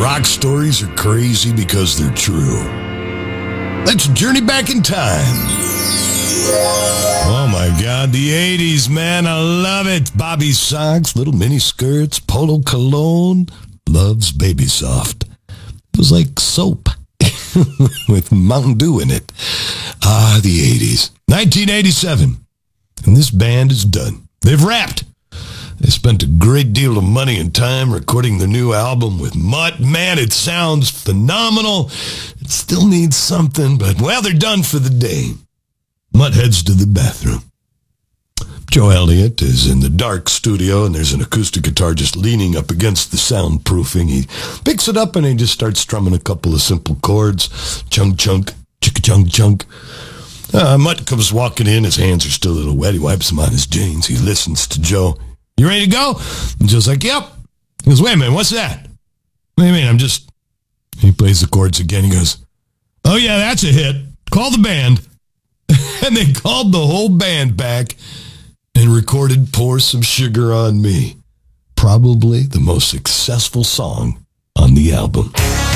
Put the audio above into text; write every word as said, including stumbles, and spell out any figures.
rock stories are crazy because they're true. Let's journey back in time. Oh my God, the eighties, man, I love it. Bobby socks, little mini skirts, polo cologne, Love's Baby Soft. It was like soap with Mountain Dew in it. Ah, the eighties. nineteen eighty-seven. And this band is done. They've wrapped. They spent a great deal of money and time recording the new album with Mutt. Man, it sounds phenomenal. It still needs something, but, well, they're done for the day. Mutt heads to the bathroom. Joe Elliott is in the dark studio, and there's an acoustic guitar just leaning up against the soundproofing. He picks it up, and he just starts strumming a couple of simple chords. Chunk, chunk, chicka, chunk, chunk. Uh, Mutt comes walking in. His hands are still a little wet. He wipes them on his jeans. He listens to Joe. You ready to go? And Joe's like, yep. He goes, wait a minute, what's that? What do you mean? I'm just... He plays the chords again. He goes, oh, yeah, that's a hit. Call the band. And they called the whole band back and recorded Pour Some Sugar on Me. Probably the most successful song on the album.